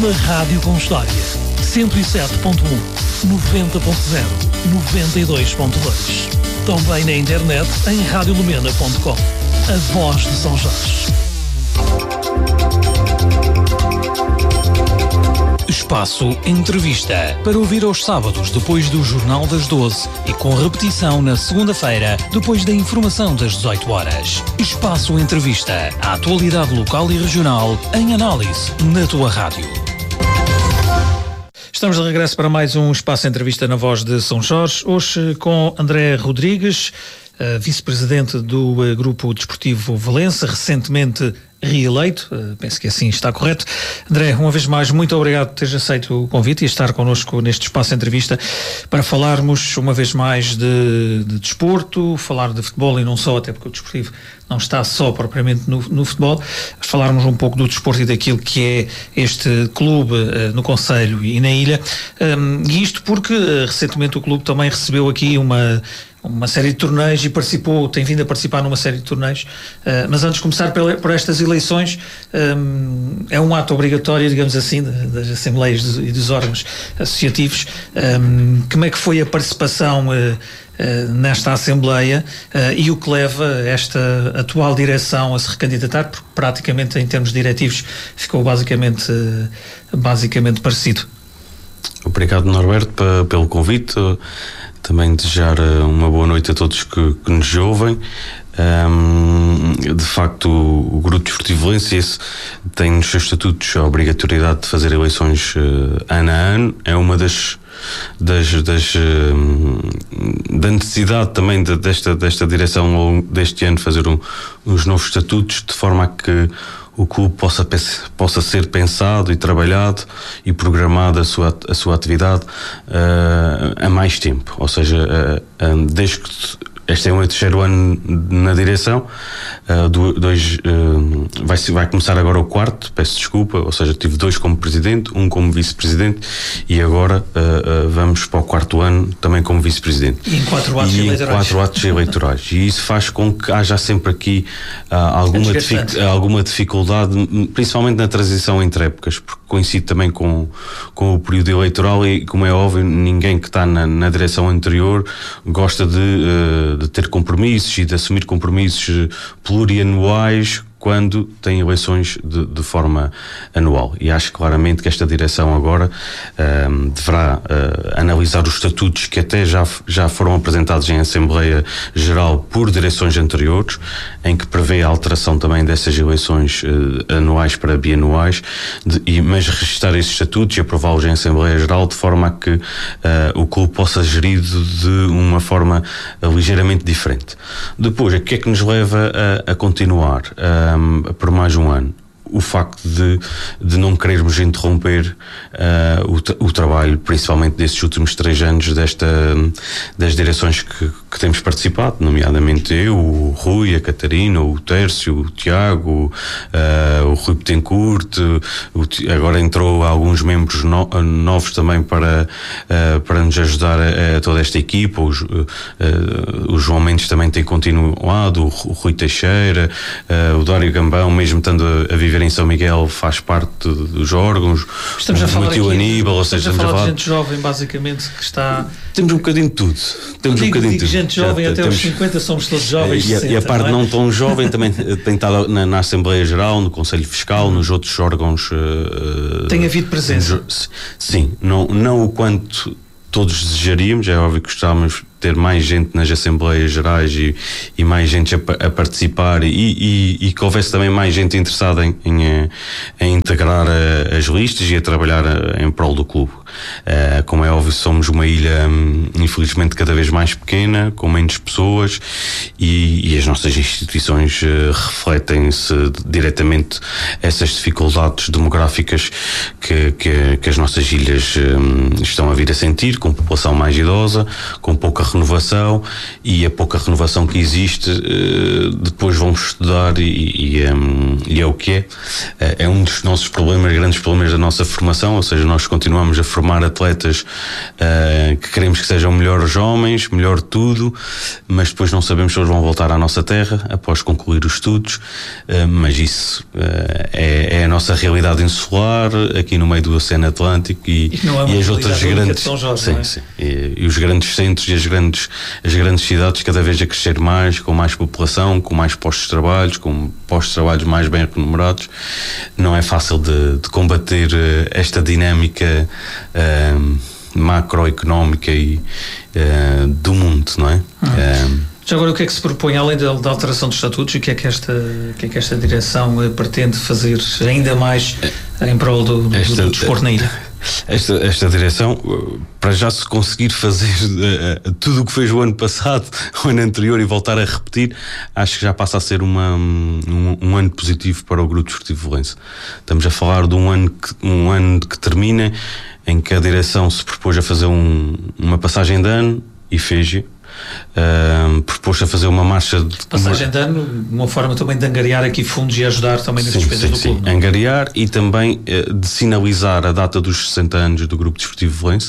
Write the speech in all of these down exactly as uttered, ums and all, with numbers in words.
Uma rádio com história. cento e sete ponto um, noventa ponto zero, noventa e dois ponto dois. Também na internet em rádio lumena ponto com. A voz de São Jorge. Espaço Entrevista, para ouvir aos sábados depois do Jornal das doze e com repetição na segunda-feira depois da informação das dezoito horas. Espaço Entrevista, a atualidade local e regional em análise na tua rádio. Estamos de regresso para mais um Espaço Entrevista na Voz de São Jorge, hoje com André Rodrigues, uh, vice-presidente do uh, Grupo Desportivo Valença, recentemente reeleito, uh, penso que assim está correto. André, uma vez mais, muito obrigado por teres aceito o convite e estar connosco neste Espaço Entrevista para falarmos uma vez mais de, de desporto, falar de futebol e não só, até porque o desportivo não está só propriamente no, no futebol, falarmos um pouco do desporto e daquilo que é este clube uh, no Concelho e na ilha, um, e isto porque uh, recentemente o clube também recebeu aqui uma uma série de torneios e participou, tem vindo a participar numa série de torneios, uh, mas antes de começar pela, por estas eleições, um, é um ato obrigatório, digamos assim, de, das assembleias e dos órgãos associativos. Um, como é que foi a participação uh, uh, nesta assembleia uh, e o que leva esta atual direção a se recandidatar, porque praticamente em termos diretivos ficou basicamente, uh, basicamente parecido. Obrigado, Norberto, p- pelo convite. Também desejar uma boa noite a todos que, que nos ouvem. Um, de facto, o, o Grupo Desportivo Valença tem nos seus estatutos a obrigatoriedade de fazer eleições uh, ano a ano. É uma das, das, das uh, da necessidade também de, desta, desta direção ao longo deste ano fazer um, uns novos estatutos, de forma a que o clube possa, possa ser pensado e trabalhado e programado a sua, a sua atividade uh, a mais tempo. Ou seja, uh, um, desde que este é o meu terceiro ano na direção, uh, dois, uh, vai, vai começar agora o quarto, peço desculpa, ou seja, tive dois como presidente, um como vice-presidente e agora uh, uh, vamos para o quarto ano também como vice-presidente. E em quatro atos e eleitorais. Em quatro atos eleitorais. E isso faz com que haja sempre aqui uh, alguma, dific, alguma dificuldade, principalmente na transição entre épocas, porque coincide também com, com o período eleitoral e, como é óbvio, ninguém que está na, na direção anterior gosta de uh, de ter compromissos e de assumir compromissos plurianuais quando tem eleições de, de forma anual. E acho claramente que esta direção agora um, deverá uh, analisar os estatutos que até já, já foram apresentados em Assembleia Geral por direções anteriores, em que prevê a alteração também dessas eleições uh, anuais para bianuais, de, e, mas registrar esses estatutos e aprová-los em Assembleia Geral de forma a que uh, o clube possa gerir de, de uma forma uh, ligeiramente diferente. Depois, o que é que nos leva a, a continuar uh, Um, por mais um ano? O facto de, de não querermos interromper uh, o, o trabalho, principalmente desses últimos três anos desta, das direções que, que temos participado, nomeadamente eu, o Rui, a Catarina, o Tércio, o Tiago, uh, o Rui Betancourt, o, agora entrou alguns membros no, novos também para, uh, para nos ajudar a, a toda esta equipa. Os, uh, uh, o João Mendes também tem continuado, o, o Rui Teixeira, uh, o Dário Gambão, mesmo estando a, a viver em São Miguel, faz parte dos órgãos. Estamos a falar aqui, Aníbal, ou seja, estamos a falar, a falar de gente jovem, basicamente, que está... Temos um bocadinho de tudo. Temos digo, um bocadinho digo de tudo. Gente jovem, Já, até temos... aos cinquenta somos todos jovens. E a, sessenta, e a parte não, é? não tão jovem também tem estado na, na Assembleia Geral, no Conselho Fiscal, nos outros órgãos. Uh, tem havido presença? Nos, sim, não, não o quanto todos desejaríamos, é óbvio que gostávamos ter mais gente nas Assembleias Gerais e, e mais gente a, a participar e, e, e que houvesse também mais gente interessada em, em, em integrar a, as listas e a trabalhar a, em prol do clube. Uh, como é óbvio, somos uma ilha um, infelizmente cada vez mais pequena, com menos pessoas e, e as nossas instituições uh, refletem-se diretamente essas dificuldades demográficas que, que, que as nossas ilhas um, estão a vir a sentir, com população mais idosa, com pouca renovação, e a pouca renovação que existe uh, depois vamos estudar e, e, um, e é o que é. Uh, é um dos nossos problemas, grandes problemas da nossa formação, ou seja, nós continuamos a formar formar atletas uh, que queremos que sejam melhores homens, melhor tudo, mas depois não sabemos se eles vão voltar à nossa terra após concluir os estudos, uh, mas isso uh, é, é a nossa realidade insular, aqui no meio do Oceano Atlântico, e, e, não é uma e as outras grandes, São Jorge, sim, não é? sim, e, e os grandes centros e as grandes, as grandes cidades cada vez a crescer mais, com mais população, com mais postos de trabalho, com postos de trabalho mais bem remunerados. Não é fácil de, de combater uh, esta dinâmica uh, macroeconómica e, uh, do mundo, não é? Hum. Uh, Já agora, o que é que se propõe, além da, da alteração dos estatutos, e o que é que esta, o que é que esta direção uh, pretende fazer ainda mais uh, em prol do, do, esta, do desporto na ilha? Esta, esta direção, para já se conseguir fazer uh, tudo o que fez o ano passado, o ano anterior, e voltar a repetir, acho que já passa a ser uma, um, um ano positivo para o Grupo Desportivo Volense. Estamos a falar de um ano que, um ano que termina, em que a direção se propôs a fazer um, uma passagem de ano, e fez-a. Uh, propôs a fazer uma marcha de passagem de ano, uma forma também de angariar aqui fundos e ajudar também nas sim, despesas sim, do clube. Sim, angariar e também uh, de sinalizar a data dos sessenta anos do Grupo Desportivo Volense,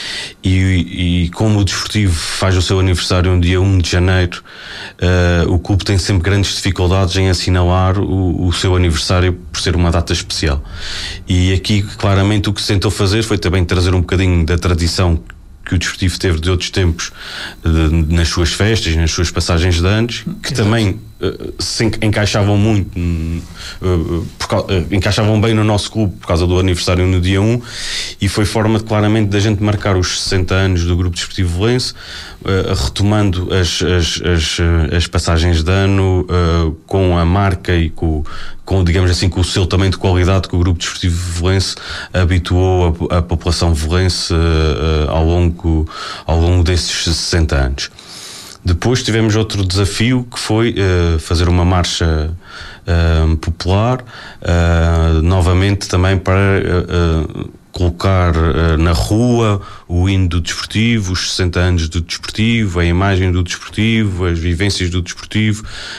e, e como o Desportivo faz o seu aniversário no dia um de janeiro, uh, o clube tem sempre grandes dificuldades em assinalar o, o seu aniversário por ser uma data especial, e aqui claramente o que se tentou fazer foi também trazer um bocadinho da tradição que o Desportivo teve de outros tempos, de, nas suas festas, nas suas passagens de anos, que Exato. também uh, se encaixavam muito, uh, uh, por, uh, encaixavam bem no nosso clube por causa do aniversário no dia um, e foi forma de, claramente da gente marcar os sessenta anos do Grupo Desportivo Volense, uh, retomando as, as, as, as passagens de ano, uh, com a marca e com, com, digamos assim, com o selo também de qualidade que o Grupo Desportivo Volense habituou a, a população volense uh, uh, ao longo ao longo desses sessenta anos. Depois tivemos outro desafio, que foi uh, fazer uma marcha uh, popular, uh, novamente também para uh, uh, colocar uh, na rua o hino do desportivo, os sessenta anos do desportivo, a imagem do desportivo, as vivências do desportivo,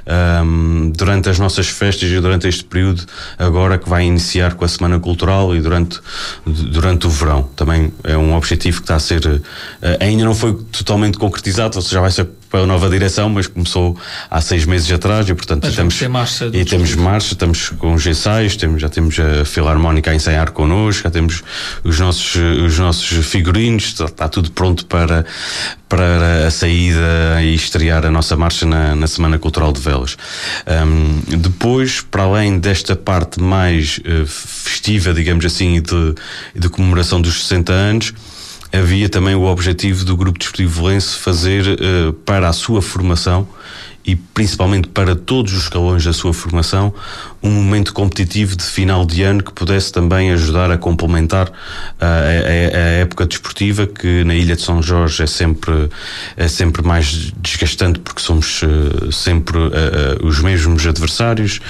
um, durante as nossas festas e durante este período agora que vai iniciar com a Semana Cultural e durante, durante o verão. Também é um objetivo que está a ser, uh, ainda não foi totalmente concretizado, ou seja, já vai ser para a nova direção, mas começou há seis meses atrás, e portanto mas estamos, marcha e temos marcha, estamos com os ensaios, temos, já temos a Filarmónica a ensaiar connosco, já temos os nossos, os nossos figurinos, está, está tudo pronto para, para a saída e estrear a nossa marcha na, na Semana Cultural de Velas. Um, depois, para além desta parte mais uh, festiva, digamos assim, e de, de comemoração dos sessenta anos, havia também o objetivo do Grupo Desportivo Volense fazer uh, para a sua formação, e principalmente para todos os escalões da sua formação, um momento competitivo de final de ano que pudesse também ajudar a complementar uh, a, a, a época desportiva, que na Ilha de São Jorge é sempre, é sempre mais desgastante, porque somos uh, sempre uh, uh, os mesmos adversários,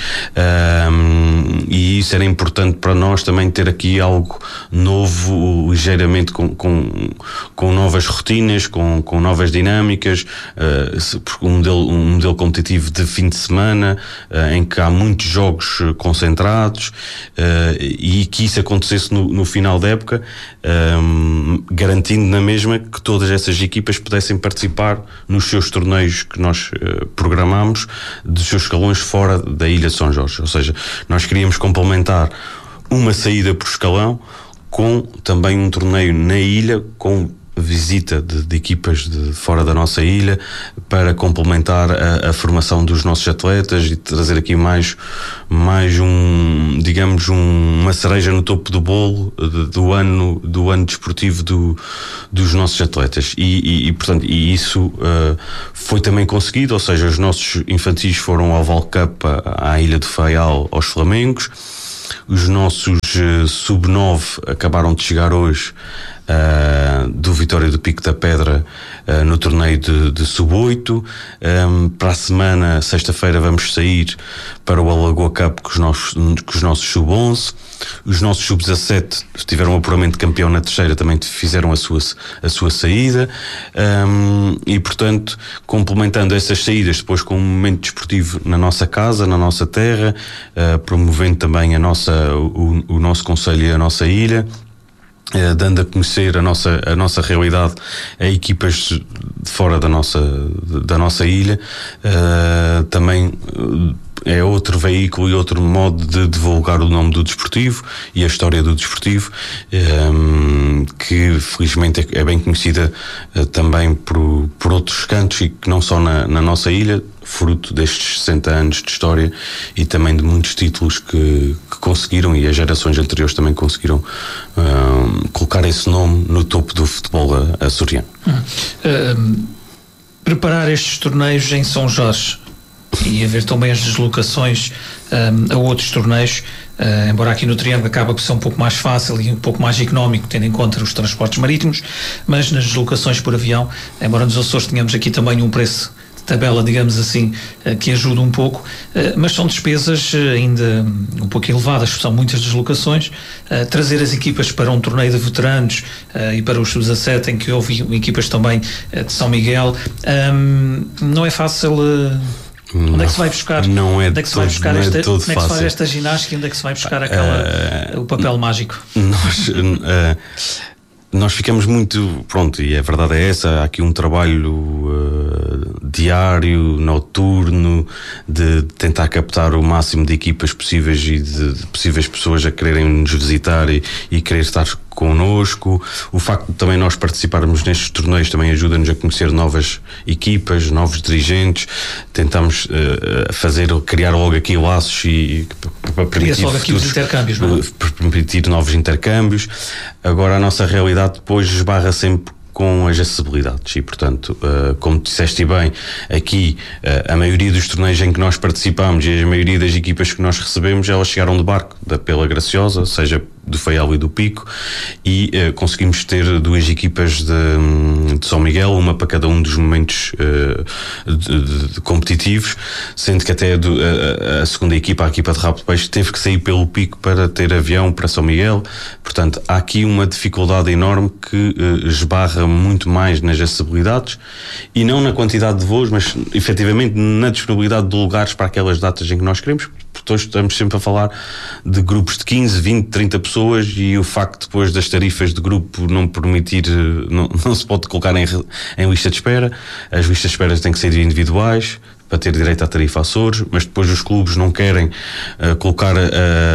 uh, e isso era importante para nós também ter aqui algo novo, ligeiramente com, com, com novas rotinas, com, com novas dinâmicas, uh, porque um modelo, um modelo competitivo de fim de semana, uh, em que há muitos jogos concentrados, uh, e que isso acontecesse no, no final da época, um, garantindo na mesma que todas essas equipas pudessem participar nos seus torneios que nós uh, programámos, dos seus escalões fora da Ilha de São Jorge. Ou seja, nós queríamos complementar uma saída por escalão com também um torneio na ilha, com visita de, de equipas de fora da nossa ilha, para complementar a, a formação dos nossos atletas e trazer aqui mais, mais um, digamos, um, uma cereja no topo do bolo de, do ano, do ano desportivo do, dos nossos atletas. E, e, e portanto, e isso uh, foi também conseguido, ou seja, os nossos infantis foram ao Val Cup, à Ilha do Faial, aos Flamengos. Os nossos uh, sub nove acabaram de chegar hoje Uh, do Vitória do Pico da Pedra, uh, no torneio de, de sub oito. Um, para a semana, sexta-feira, vamos sair para o Alagoa Cup com os nossos, com os nossos sub onze. Os nossos sub dezassete tiveram um apuramento de campeão na terceira, também fizeram a sua, a sua saída, um, e portanto, complementando essas saídas depois com um momento desportivo na nossa casa, na nossa terra, uh, promovendo também a nossa, o, o nosso concelho e a nossa ilha. Uh, dando a conhecer a nossa, a nossa realidade a equipas de fora da nossa, da nossa ilha. Uh, também uh, é outro veículo e outro modo de divulgar o nome do desportivo e a história do desportivo, um, que felizmente é, é bem conhecida uh, também por, por outros cantos, e que não só na, na nossa ilha, fruto destes sessenta anos de história e também de muitos títulos que, que conseguiram, e as gerações anteriores também conseguiram um, colocar esse nome no topo do futebol açoriano. Hum. Um, preparar estes torneios em São Jorge e haver também as deslocações um, a outros torneios, uh, embora aqui no Triângulo acaba por ser um pouco mais fácil e um pouco mais económico, tendo em conta os transportes marítimos, mas nas deslocações por avião, embora nos Açores tenhamos aqui também um preço de tabela, digamos assim, uh, que ajuda um pouco, uh, mas são despesas uh, ainda um pouco elevadas, são muitas deslocações. Uh, trazer as equipas para um torneio de veteranos uh, e para os sub dezassete, em que houve equipas também uh, de São Miguel, um, não é fácil. Uh, Onde não, é que se vai buscar? Não é onde é que se vai buscar esta, é onde é que se faz esta ginástica? Onde é que se vai buscar aquela, uh, o papel mágico? Nós, uh, nós ficamos muito, pronto, e a verdade é essa, há aqui um trabalho uh, diário, noturno, de tentar captar o máximo de equipas possíveis e de, de possíveis pessoas a quererem nos visitar e, e querer estar connosco. O facto de também nós participarmos nestes torneios também ajuda-nos a conhecer novas equipas, novos dirigentes. Tentamos uh, fazer, criar logo aqui laços e para permitir, logo aqui os intercâmbios, não é? Para permitir novos intercâmbios. Agora a nossa realidade depois esbarra sempre com as acessibilidades e, portanto, uh, como disseste bem, aqui uh, a maioria dos torneios em que nós participamos e a maioria das equipas que nós recebemos, elas chegaram de barco, da Pela Graciosa, seja do Faial e do Pico, e uh, conseguimos ter duas equipas de, de São Miguel, uma para cada um dos momentos uh, de, de, de competitivos, sendo que até do, a, a segunda equipa, a equipa de Rabo de Peixe, teve que sair pelo Pico para ter avião para São Miguel. Portanto, há aqui uma dificuldade enorme que uh, esbarra muito mais nas acessibilidades e não na quantidade de voos, mas efetivamente na disponibilidade de lugares para aquelas datas em que nós queremos, porque hoje estamos sempre a falar de grupos de quinze, vinte, trinta pessoas, e o facto depois das tarifas de grupo não permitir, não, não se pode colocar em, em lista de espera. As listas de espera têm que ser individuais para ter direito à tarifa Açores, mas depois os clubes não querem uh, colocar uh,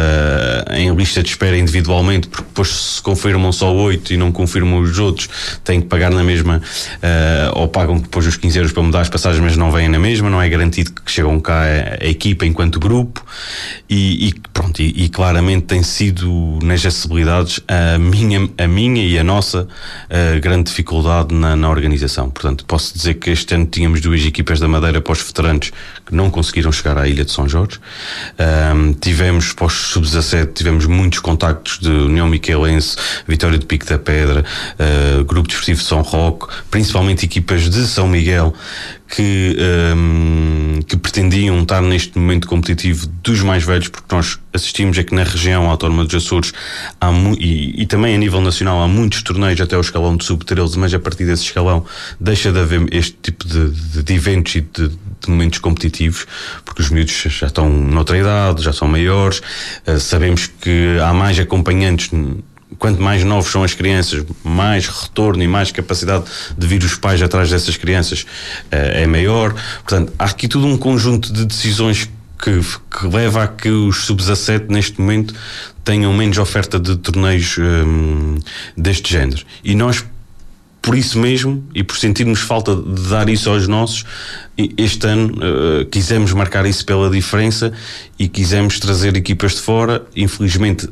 em lista de espera individualmente, porque depois se confirmam só oito e não confirmam os outros, têm que pagar na mesma, uh, ou pagam depois os quinze euros para mudar as passagens, mas não vêm na mesma, não é garantido que chegam cá a, a equipa enquanto grupo, e, e pronto, e, e claramente tem sido nas acessibilidades a minha, a minha e a nossa uh, grande dificuldade na, na organização. Portanto, posso dizer que este ano tínhamos duas equipas da Madeira para os veteranos que não conseguiram chegar à Ilha de São Jorge. Um, tivemos, para os sub dezassete, tivemos muitos contactos de União Miquelense, Vitória do Pico da Pedra, uh, Grupo Desportivo de São Roque, principalmente equipas de São Miguel, que, um, que pretendiam estar neste momento competitivo dos mais velhos, porque nós assistimos é que na região autónoma dos Açores há mu- e, e também a nível nacional há muitos torneios até o escalão de sub treze, mas a partir desse escalão deixa de haver este tipo de, de, de eventos e de, de momentos competitivos, porque os miúdos já estão noutra idade, já são maiores, uh, sabemos que há mais acompanhantes. Quanto mais novos são as crianças, mais retorno e mais capacidade de vir os pais atrás dessas crianças uh, é maior. Portanto, há aqui tudo um conjunto de decisões que, que leva a que os sub dezassete neste momento tenham menos oferta de torneios um, deste género. E nós, por isso mesmo, e por sentirmos falta de dar isso aos nossos, este ano uh, quisemos marcar isso pela diferença e quisemos trazer equipas de fora. Infelizmente,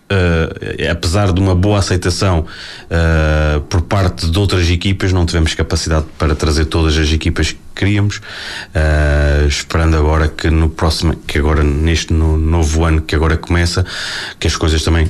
Uh, apesar de uma boa aceitação uh, por parte de outras equipas, não tivemos capacidade para trazer todas as equipas que queríamos, uh, esperando agora que no próximo, que agora neste no, novo ano que agora começa, que as coisas também